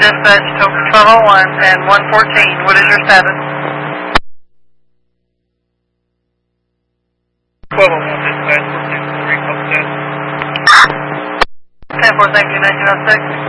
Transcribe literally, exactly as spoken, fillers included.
dispatch to twelve oh one and one fourteen. What is your status? twelve oh one dispatch, fourteen three, call ten. ten four, thank you, nineteen oh six.